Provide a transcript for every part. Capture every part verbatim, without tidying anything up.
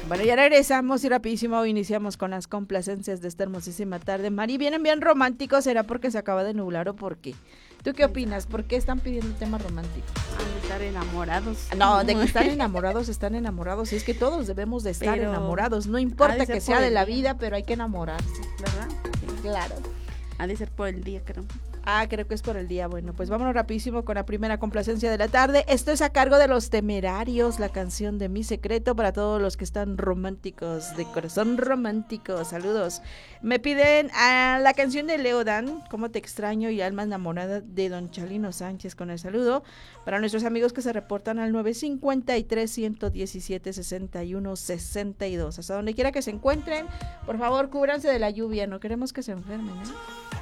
Bueno, ya regresamos y rapidísimo iniciamos con las complacencias de esta hermosísima tarde. Mari, ¿vienen bien románticos? ¿Será porque se acaba de nublar o por qué? ¿Tú qué opinas? ¿Por qué están pidiendo temas románticos? Han de estar enamorados. No, de que están enamorados, están enamorados. Y es que todos debemos de estar Pero enamorados. No importa que sea de la día. vida, pero hay que enamorarse. ¿Verdad? Sí. Claro. Ha de ser por el día, creo. Ah, creo que es por el día. Bueno, pues vámonos rapidísimo con la primera complacencia de la tarde. Esto es a cargo de Los Temerarios, la canción de Mi Secreto para todos los que están románticos, de corazón romántico. Saludos. Me piden a la canción de Leo Dan, Cómo te extraño y Alma enamorada de Don Chalino Sánchez con el saludo. Para nuestros amigos que se reportan al nueve cinco tres, uno uno siete, seis uno seis dos. Hasta donde quiera que se encuentren, por favor, cúbranse de la lluvia. No queremos que se enfermen, ¿eh?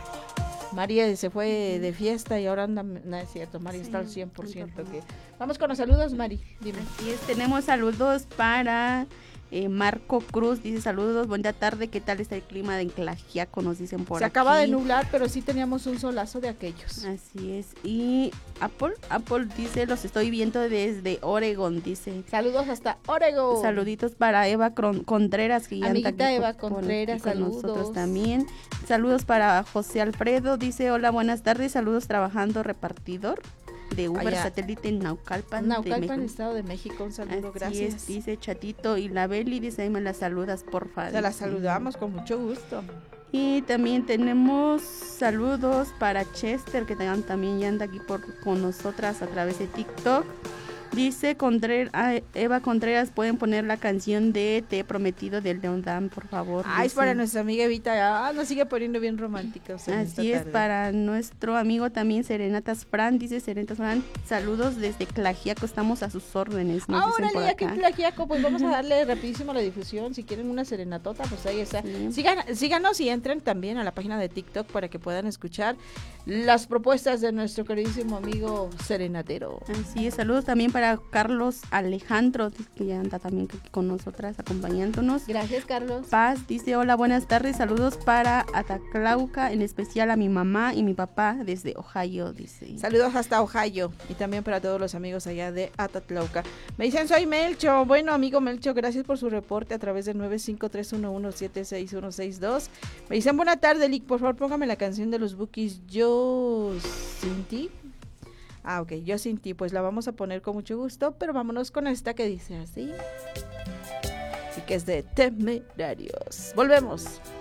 María se fue de fiesta y ahora anda, no es cierto, María sí, está al cien por ciento. Que... Vamos con los saludos, Mari, dime. Así es, tenemos saludos para eh, Marco Cruz, dice saludos, buena tarde, ¿qué tal está el clima de Tlaxiaco? Nos dicen por Se aquí. Se acaba de nublar, pero sí teníamos un solazo de aquellos. Así es, y Apple, Apple dice, los estoy viendo desde Oregon, dice. Saludos hasta Oregon. Saluditos para Eva Contreras, que ya Amiguita anda aquí Eva con, Contreras, con saludos. Nosotros también. Saludos para José Alfredo, dice, hola, buenas tardes, saludos trabajando repartidor de Uber Allá. Satélite en Naucalpan, Naucalpan, de Estado de México, un saludo, Así gracias. Es, dice Chatito y la Beli, dice, ahí me la saludas, porfa. Se la saludamos con mucho gusto. Y también tenemos saludos para Chester, que también ya anda aquí por, con nosotras a través de TikTok. Dice Contreras, Eva Contreras, pueden poner la canción de Te he prometido del León Dan, por favor. Ah, es para nuestra amiga Evita, ah, nos sigue poniendo bien románticos. Así es, para nuestro amigo también Serenatas Fran, dice Serenatas Fran, saludos desde Tlaxiaco, estamos a sus órdenes. Nos Ahora, dicen por aquí en Tlaxiaco, pues vamos a darle rapidísimo la difusión, si quieren una serenatota, pues ahí está. Sí. Sigan, síganos y entren también a la página de TikTok para que puedan escuchar las propuestas de nuestro queridísimo amigo serenatero. Así es, saludos también para Carlos Alejandro, que ya anda también con nosotras acompañándonos. Gracias, Carlos. Paz dice, hola, buenas tardes, saludos para Ataclauca, en especial a mi mamá y mi papá desde Ohio, dice. Saludos hasta Ohio y también para todos los amigos allá de Atatlauca. Me dicen, soy Melcho. Bueno, amigo Melcho, gracias por su reporte a través de nueve cinco tres uno uno siete seis uno seis dos. Me dicen, buena tarde, Lick, por favor, póngame la canción de los Bookies, Yo Sin Ti. Ah, ok, Yo Sin Ti, pues la vamos a poner con mucho gusto, pero vámonos con esta que dice así. Y que es de Temerarios. Volvemos.